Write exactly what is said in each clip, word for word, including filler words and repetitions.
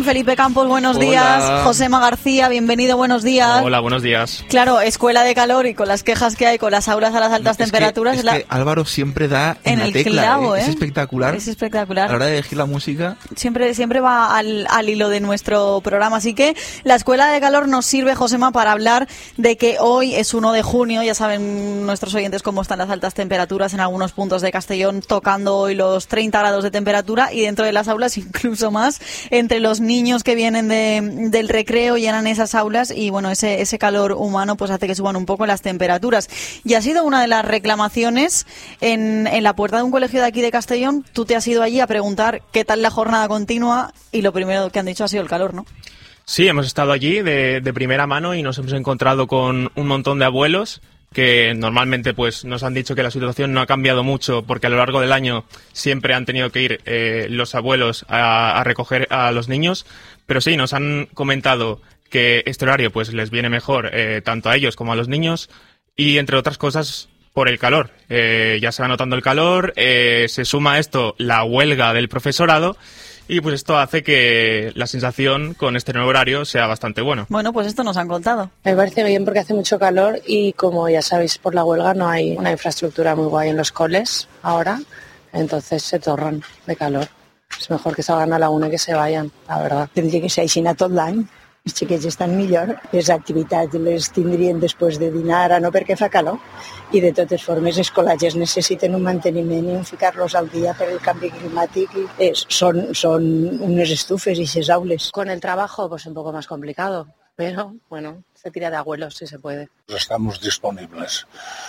Felipe Campos, buenos Hola. días. Josema García, bienvenido, buenos días. Hola, buenos días. Claro, escuela de calor y con las quejas que hay con las aulas a las altas es temperaturas. Que, es la... que Álvaro siempre da en, en la el tecla, clavo, ¿eh? ¿eh? Es espectacular. Es espectacular. A la hora de elegir la música. Siempre, siempre va al, al hilo de nuestro programa. Así que la escuela de calor nos sirve, Josema, para hablar de que hoy es uno de junio. Ya saben nuestros oyentes cómo están las altas temperaturas en algunos puntos de Castellón, tocando hoy los treinta grados de temperatura y dentro de las aulas incluso más. Entre los niños que vienen de, del recreo llenan esas aulas y bueno, ese, ese calor humano pues hace que suban un poco las temperaturas. Y ha sido una de las reclamaciones en, en la puerta de un colegio de aquí de Castellón. Tú te has ido allí a preguntar qué tal la jornada continua y lo primero que han dicho ha sido el calor, ¿no? Sí, hemos estado allí de, de primera mano y nos hemos encontrado con un montón de abuelos que normalmente pues nos han dicho que la situación no ha cambiado mucho porque a lo largo del año siempre han tenido que ir eh, los abuelos a, a recoger a los niños, pero sí, nos han comentado que este horario pues les viene mejor eh, tanto a ellos como a los niños y entre otras cosas por el calor. Eh, ya se va notando el calor, eh, se suma a esto la huelga del profesorado y pues esto hace que la sensación con este nuevo horario sea bastante bueno. Bueno, pues esto nos han contado. Me parece bien porque hace mucho calor y como ya sabéis por la huelga no hay una infraestructura muy guay en los coles ahora, entonces se torran de calor. És mejor que salgan a la una que se vayan, la verdad. Tindria que ser així tot l'any. Els xiquets estan millor, les activitats les tindrien després de dinar, ara no perquè fa calor. I de totes formes els col·legis necessiten un manteniment i un ficar-los al dia per el canvi climàtic. I és, són, són unes estufes i aquestes aules. Con el trabajo pues un poco más complicado, pero bueno, se tira de abuelos si se puede. Estamos disponibles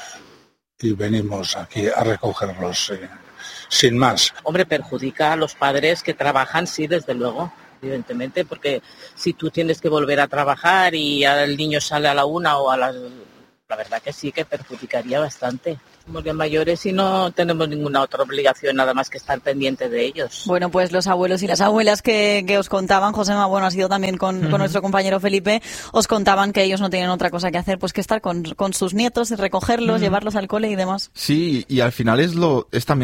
y venimos aquí a recogerlos eh, sin más. Hombre, perjudica a los padres que trabajan, sí, desde luego, evidentemente, porque si tú tienes que volver a trabajar y el niño sale a la una o a las... La verdad que sí, que perjudicaría bastante. Somos ya mayores y no tenemos ninguna otra obligación nada más que estar pendiente de ellos. Bueno, pues los abuelos y las abuelas que, que os contaban, Josema, bueno, ha sido también con, uh-huh. con nuestro compañero Felipe, os contaban que ellos no tienen otra cosa que hacer pues que estar con, con sus nietos, recogerlos, uh-huh. llevarlos al cole y demás. Sí, y al final es lo es también